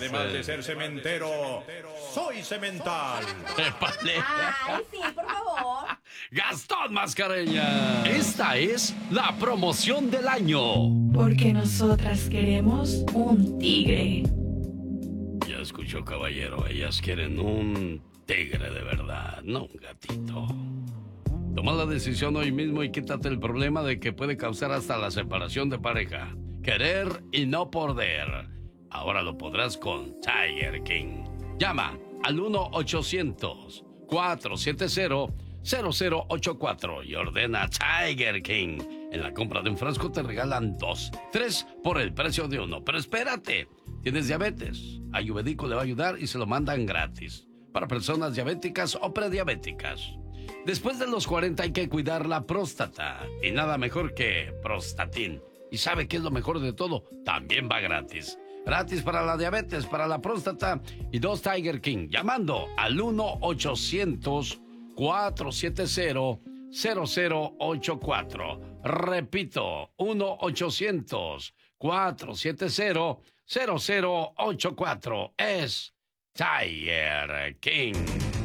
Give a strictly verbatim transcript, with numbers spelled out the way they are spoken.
además de ser cementero, soy cemental. ¡Épale! Ay, sí, por favor. Gastón Mascareña. Esta es la promoción del año. Porque nosotras queremos un tigre. Ya escuchó, caballero. Ellas quieren un tigre de verdad, no un gatito. Toma la decisión hoy mismo y quítate el problema de que puede causar hasta la separación de pareja. Querer y no poder. Ahora lo podrás con Tiger King. Llama al uno ochocientos, cuatro siete cero, cero cero ocho cuatro y ordena Tiger King. En la compra de un frasco te regalan dos, tres por el precio de uno. Pero espérate, ¿tienes diabetes? Ayurvédico le va a ayudar y se lo mandan gratis. Para personas diabéticas o prediabéticas. Después de los cuarenta hay que cuidar la próstata. Y nada mejor que Prostatin. ¿Y sabe qué es lo mejor de todo? También va gratis. Gratis para la diabetes, para la próstata y dos Tiger King. Llamando al uno ochocientos, cuatro siete cero, cero cero ocho cuatro. Repito, uno ochocientos, cuatro siete cero, cero cero ocho cuatro. Es Tiger King.